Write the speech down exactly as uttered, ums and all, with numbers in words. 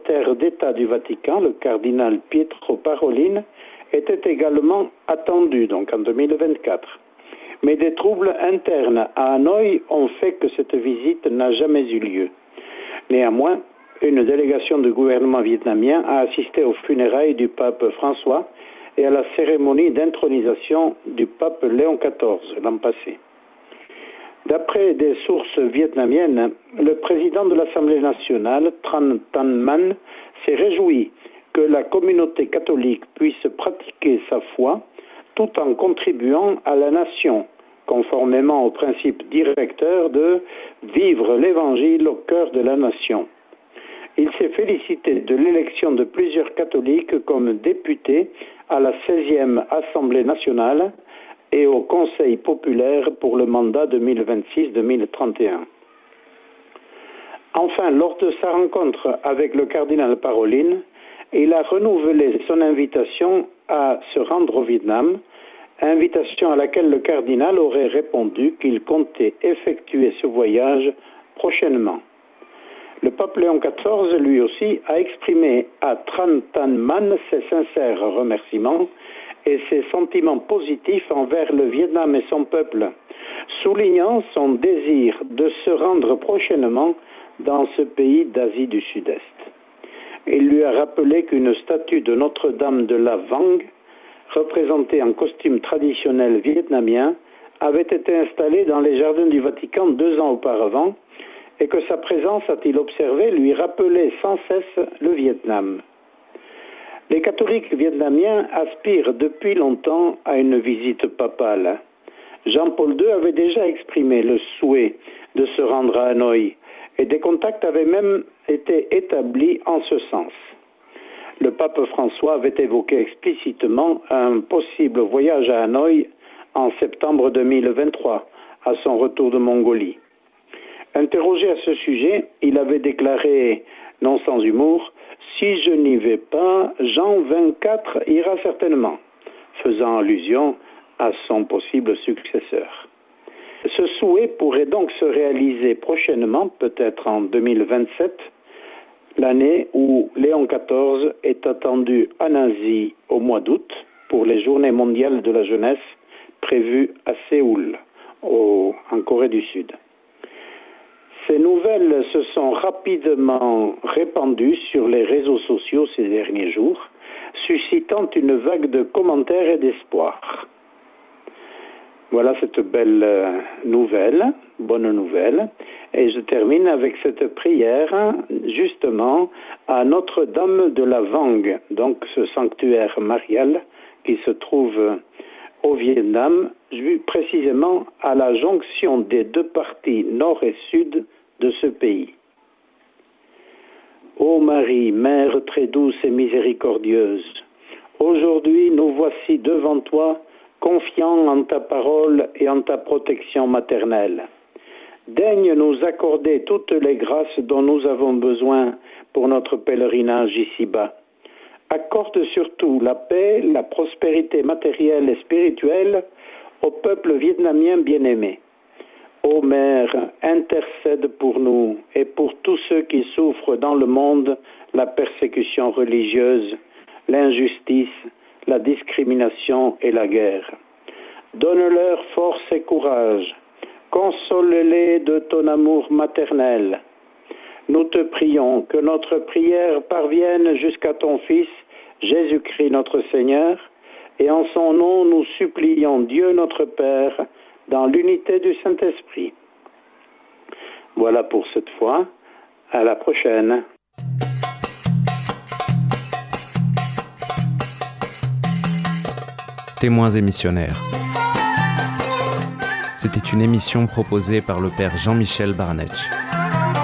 secrétaire d'État du Vatican, le cardinal Pietro Parolin, était également attendu, donc en deux mille vingt-quatre. Mais des troubles internes à Hanoï ont fait que cette visite n'a jamais eu lieu. Néanmoins, une délégation du gouvernement vietnamien a assisté aux funérailles du pape François et à la cérémonie d'intronisation du pape Léon quatorze l'an passé. D'après des sources vietnamiennes, le président de l'Assemblée nationale, Tran Tan Man, s'est réjoui que la communauté catholique puisse pratiquer sa foi tout en contribuant à la nation, conformément au principe directeur de vivre l'Évangile au cœur de la nation. Il s'est félicité de l'élection de plusieurs catholiques comme députés à la seizième Assemblée nationale et au Conseil populaire pour le mandat deux mille vingt-six deux mille trente et un. Enfin, lors de sa rencontre avec le cardinal Parolin, il a renouvelé son invitation à se rendre au Vietnam, invitation à laquelle le cardinal aurait répondu qu'il comptait effectuer ce voyage prochainement. Le pape Léon quatorze, lui aussi, a exprimé à Tran Tan Man ses sincères remerciements et ses sentiments positifs envers le Vietnam et son peuple, soulignant son désir de se rendre prochainement dans ce pays d'Asie du Sud-Est. Il lui a rappelé qu'une statue de Notre-Dame de la Vang, représentée en costume traditionnel vietnamien, avait été installée dans les jardins du Vatican deux ans auparavant et que sa présence, a-t-il observé, lui rappelait sans cesse le Vietnam. Les catholiques vietnamiens aspirent depuis longtemps à une visite papale. Jean-Paul deux avait déjà exprimé le souhait de se rendre à Hanoï et des contacts avaient même été établis en ce sens. Le pape François avait évoqué explicitement un possible voyage à Hanoï en septembre deux mille vingt-trois, à son retour de Mongolie. Interrogé à ce sujet, il avait déclaré, non sans humour, « Si je n'y vais pas, Jean vingt-quatre ira certainement », faisant allusion à son possible successeur. Ce souhait pourrait donc se réaliser prochainement, peut-être en deux mille vingt-sept, l'année où Léon quatorze est attendu en Asie au mois d'août pour les Journées mondiales de la jeunesse prévues à Séoul, au, en Corée du Sud. Ces nouvelles se sont rapidement répandues sur les réseaux sociaux ces derniers jours, suscitant une vague de commentaires et d'espoir. Voilà cette belle nouvelle, bonne nouvelle. Et je termine avec cette prière, justement, à Notre-Dame de la Vang, donc ce sanctuaire marial qui se trouve au Vietnam, précisément à la jonction des deux parties nord et sud de ce pays. Ô Marie, Mère très douce et miséricordieuse, aujourd'hui nous voici devant toi, confiants en ta parole et en ta protection maternelle. Daigne nous accorder toutes les grâces dont nous avons besoin pour notre pèlerinage ici-bas. Accorde surtout la paix, la prospérité matérielle et spirituelle au peuple vietnamien bien-aimé. Ô Mère, intercède pour nous et pour tous ceux qui souffrent dans le monde la persécution religieuse, l'injustice, la discrimination et la guerre. Donne-leur force et courage. Console-les de ton amour maternel. Nous te prions que notre prière parvienne jusqu'à ton Fils, Jésus-Christ notre Seigneur, et en son nom nous supplions Dieu notre Père, dans l'unité du Saint-Esprit. Voilà pour cette fois. À la prochaine. Témoins et missionnaires. C'était une émission proposée par le père Jean-Michel Barnetch.